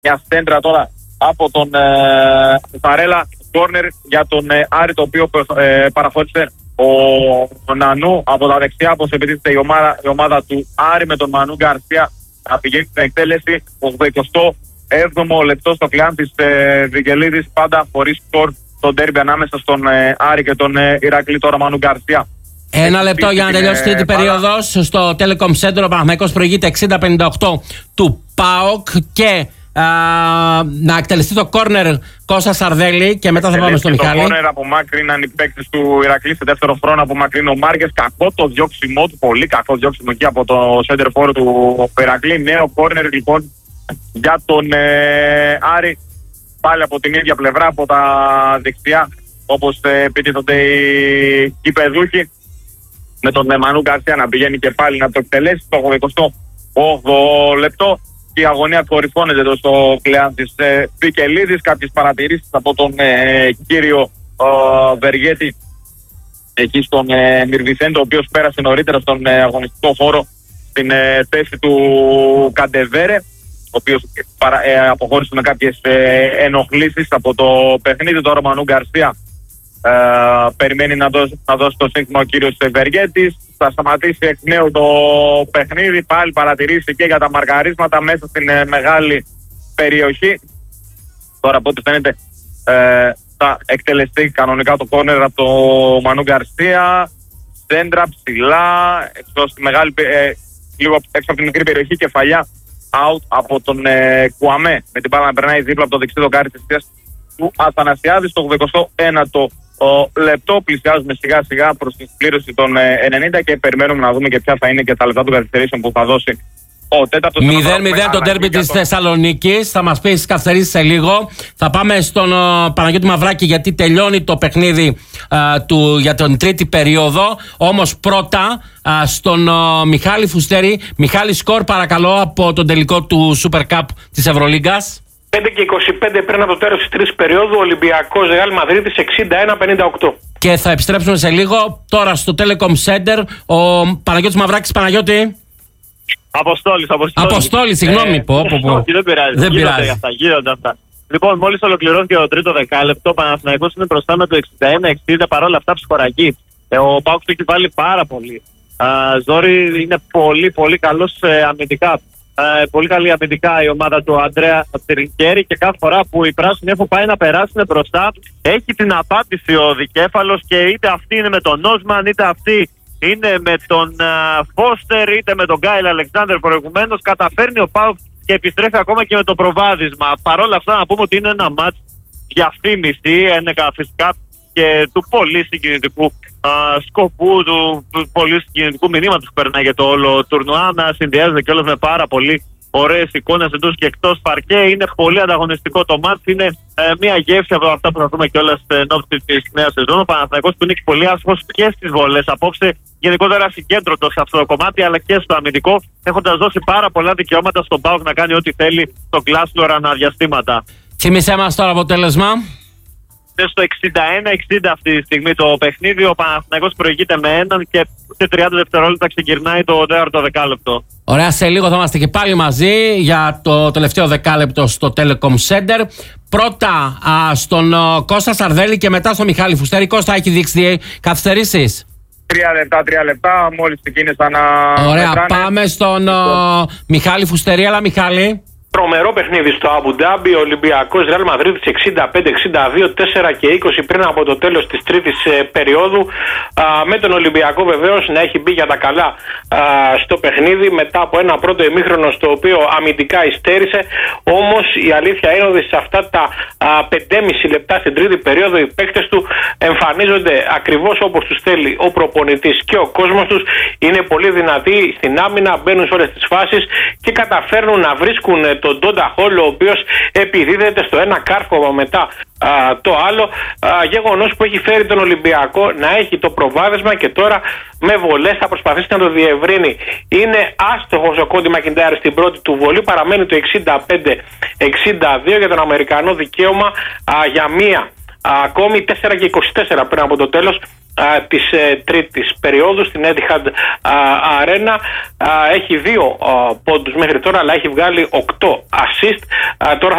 μια σέντρα τώρα από τον Ταρέλα, κόρνερ για τον Άρη, το οποίο παραχώρησε ο Νανού από τα δεξιά, όπως επιτίθεται η ομάδα του Άρη, με τον Μανού Γκαρσία να πηγαίνει στην εκτέλεση. 87ο λεπτό στο κλειάν της Βικελίδης, πάντα χωρίς σκορ το ντέρμπι ανάμεσα στον Άρη και τον Ηρακλή. Τώρα Μανού Γκαρσία. Ένα λεπτό για να τελειώσει τρίτη περίοδος. Στο Telecom Center ο Παναθηναϊκός προηγείται 60-58 του ΠΑΟΚ και να εκτελεστεί το κόρνερ Κώστα Σαρδέλη και μετά θα πάμε στο Μιχάλη. Το κόρνερ από μακρύναν οι παίκτες του Ηρακλή σε δεύτερο χρόνο, από μακρύν ο Μάρκες. Κακό το διώξιμό του, πολύ κακό διώξιμο εκεί από το center forward του Ηρακλή. Νέο κόρνερ λοιπόν για τον Άρη, πάλι από την ίδια πλευρά, από τα δεξιά, όπως επιτίθονται οι κυπεδούχοι, με τον Μανού Γκαρσία να πηγαίνει και πάλι να το εκτελέσει στο 28ο λεπτό. Η αγωνία κορυφώνεται εδώ στο κλεάν της Βικελίδης. Κάποιες παρατηρήσεις από τον κύριο Βεργέτη εκεί στον Μυρβισέντο, ο οποίος πέρασε νωρίτερα στον αγωνιστικό χώρο στην θέση του Καντεβέρε, ο οποίος αποχώρησε με κάποιες ενοχλήσεις από το παιχνίδι. Τώρα ο Μανού Γκαρσία περιμένει να δώσει το σύγχρονο ο κύριος Βεργέτης. Θα σταματήσει εκ νέου το παιχνίδι. Πάλι παρατηρήσει και για τα μαρκαρίσματα μέσα στην μεγάλη περιοχή. Τώρα από ό,τι φαίνεται θα εκτελεστεί κανονικά το κόρνερ από το Μανού Γκαρσία. Σέντρα ψηλά, λίγο έξω από την μικρή περιοχή, κεφαλιά out από τον Κουαμέ. Με την μπάλα να περνάει δίπλα από το δεξί δοκάρι της θέσης του Αθανασιάδη. Στο 81ο λεπτό πλησιάζουμε σιγά σιγά προς την πλήρωση των 90 και περιμένουμε να δούμε και ποια θα είναι και τα λεπτά των καθυστερήσεων που θα δώσει ο τέταρτος. 0-0 το ντέρμπι της Θεσσαλονίκης. Θα μας πεις καθυστερήσεις σε λίγο. Θα πάμε στον Παναγιώτη Μαυράκη, γιατί τελειώνει το παιχνίδι για την τρίτη περίοδο. Όμως πρώτα στον Μιχάλη Φουστέρη. Μιχάλη, σκορ παρακαλώ από τον τελικό του Super Cup της Ευρωλίγκας. 5 και 25 πριν από το τέλος της τρίτης περίοδου, Ολυμπιακός Ρεάλ Μαδρίτης 61-58. Και θα επιστρέψουμε σε λίγο. Τώρα στο Telecom Center ο Παναγιώτης Μαυράκης. Παναγιώτη. Αποστόλη, συγγνώμη. Δεν πειράζει. Γίνονται αυτά. Λοιπόν, μόλις ολοκληρώθηκε το τρίτο δεκάλεπτο, ο Παναθηναϊκός είναι μπροστά με το 61-60. Παρόλα αυτά ψυχοραγεί. Ο ΠΑΟΚ το έχει βάλει πάρα πολύ. Ζόρι είναι πολύ πολύ καλός αμυντικά. Πολύ καλή αμυντικά η ομάδα του Αντρέα Τρινκέρι και κάθε φορά που οι πράσινοι έχουν πάει να περάσουν μπροστά, έχει την απάντηση ο δικέφαλος, και είτε αυτή είναι με τον Όσμαν, είτε αυτή είναι με τον Φώστερ, είτε με τον Γκάιλ Αλεξάνδερ προηγουμένως. Καταφέρνει ο ΠΑΟΚ και επιστρέφει ακόμα και με το προβάδισμα. Παρόλα αυτά, να πούμε ότι είναι ένα μάτς διαφήμιση, φυσικά και του πολύ συγκινητικού σκοπού, του πολύ συγκινητικού μηνύματος που περνάει για το όλο τουρνουά, να συνδυάζεται κιόλας με πάρα πολύ ωραίες εικόνες εντός και εκτός παρκέ. Είναι πολύ ανταγωνιστικό το μάτς, είναι μια γεύση από αυτά που θα δούμε κιόλας εν ώψη της νέας σεζόν. Ο Παναθηναϊκός που είναι και πολύ άσχος και στις βολές απόψε, γενικότερα συγκέντρωτος σε αυτό το κομμάτι, αλλά και στο αμυντικό, έχοντας δώσει πάρα πολλά δικαιώματα στον ΠΑΟΚ να κάνει ό,τι θέλει στον Κλάσλορ αναδιαστήματα. Θύμισέ μας το αποτέλεσμα. Στο 61-60 αυτή τη στιγμή το παιχνίδι. Ο Παναθηναϊκός προηγείται με έναν και σε 30 δευτερόλεπτα ξεκινάει το τέταρτο δεκάλεπτο. Ωραία, σε λίγο θα είμαστε και πάλι μαζί για το τελευταίο δεκάλεπτο στο Telecom Center. Πρώτα στον Κώστα Σαρδέλη και μετά στον Μιχάλη Φουστέρη. Κώστα, έχει δείξει καθυστερήσεις? 3 λεπτά, μόλις ξεκίνησαν να... Ωραία, μετράνε. πάμε στον Μιχάλη Φουστέρη. Αλλά Μιχάλη. Τρομερό παιχνίδι στο Αμπου Ντάμπι. Ο Ολυμπιακός Ρεάλ Μαδρίτης 65-62, 4 και 20 πριν από το τέλος της τρίτης περίοδου. Με τον Ολυμπιακό βεβαίως να έχει μπει για τα καλά στο παιχνίδι μετά από ένα πρώτο ημίχρονο στο οποίο αμυντικά υστέρησε. Όμως η αλήθεια είναι ότι σε αυτά τα 5,5 λεπτά στην τρίτη περίοδο οι παίκτες του εμφανίζονται ακριβώς όπως τους θέλει ο προπονητής και ο κόσμος τους. Είναι πολύ δυνατοί στην άμυνα, μπαίνουν σε όλες τις φάσεις και καταφέρνουν να βρίσκουν τον Ντόντα Χολ, ο οποίος επιδίδεται στο ένα κάρφωμα μετά το άλλο, γεγονός που έχει φέρει τον Ολυμπιακό να έχει το προβάδισμα και τώρα με βολές θα προσπαθήσει να το διευρύνει. Είναι άστοχος ο Κόντι Μακιντάιρ στην πρώτη του βολή, παραμένει το 65-62 για τον Αμερικανό δικαίωμα για μία ακόμη. 4 και 24 πριν από το τέλος της τρίτης περίοδου στην Etihad Arena. Έχει 2 πόντους μέχρι τώρα, αλλά έχει βγάλει 8 assist. Τώρα